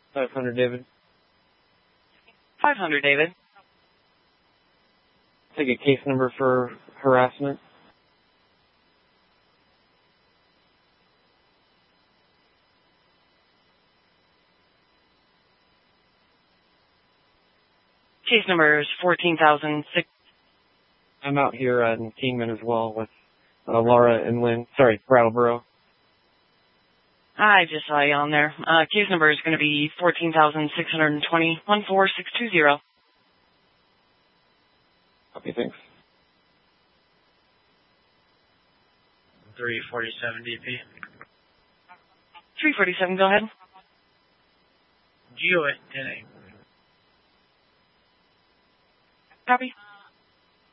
500, David. 500, David. Take a case number for harassment. Case number is 14,006. I'm out here in Kingman as well with Laura and Lynn. Sorry, Brattleboro. I just saw you on there. Case number is going to be 14,620, 14620. Okay, thanks. 347 DP. 347, go ahead. GOA 10A. Copy.